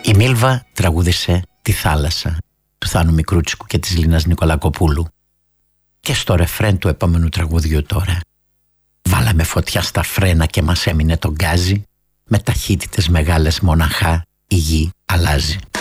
Η Μίλβα τραγούδισε «Τη θάλασσα» του Θάνου Μικρούτσικου και της Λίνας Νικολακοπούλου. Και στο ρεφρέν του επόμενου τραγουδιού τώρα: βάλαμε φωτιά στα φρένα και μας έμεινε το γκάζι, με ταχύτητες μεγάλες μοναχά η γη αλλάζει.